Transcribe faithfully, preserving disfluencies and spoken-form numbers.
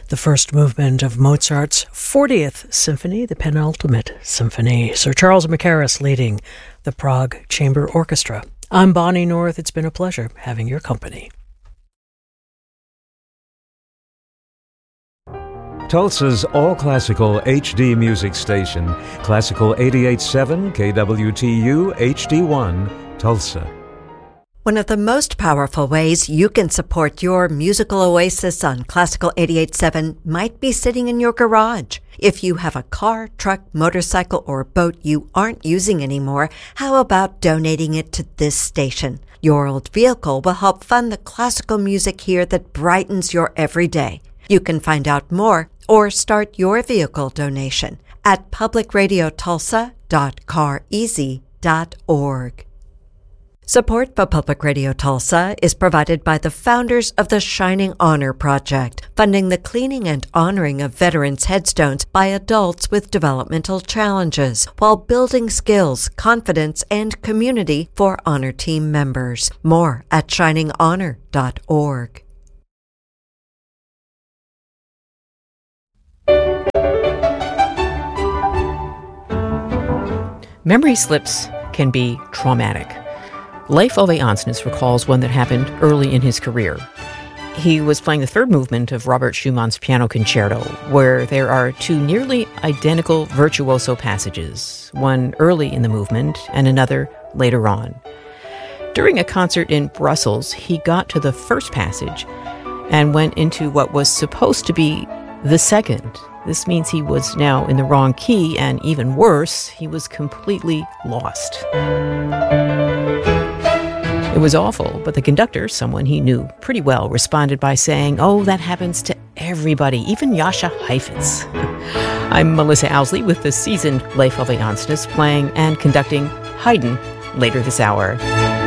the first movement of Mozart's fortieth Symphony, the penultimate symphony. Sir Charles Mackerras leading the Prague Chamber Orchestra. I'm Bonnie North. It's been a pleasure having your company. Tulsa's all-classical H D music station, Classical eighty-eight point seven K W T U H D one, Tulsa. One of the most powerful ways you can support your musical oasis on Classical eighty-eight point seven might be sitting in your garage. If you have a car, truck, motorcycle, or boat you aren't using anymore, how about donating it to this station? Your old vehicle will help fund the classical music here that brightens your everyday. You can find out more or start your vehicle donation at public radio tulsa dot car easy dot org. Support for Public Radio Tulsa is provided by the founders of the Shining Honor Project, funding the cleaning and honoring of veterans' headstones by adults with developmental challenges, while building skills, confidence, and community for honor team members. More at shining honor dot org. Memory slips can be traumatic. Leif Ove Ansnes recalls one that happened early in his career. He was playing the third movement of Robert Schumann's Piano Concerto, where there are two nearly identical virtuoso passages, one early in the movement and another later on. During a concert in Brussels, he got to the first passage and went into what was supposed to be the second. This means he was now in the wrong key, and even worse, he was completely lost. It was awful, but the conductor, someone he knew pretty well, responded by saying, "Oh, that happens to everybody, even Jascha Heifetz." I'm Melissa Owsley with the seasoned Leif Ove Ansnes playing and conducting Haydn later this hour.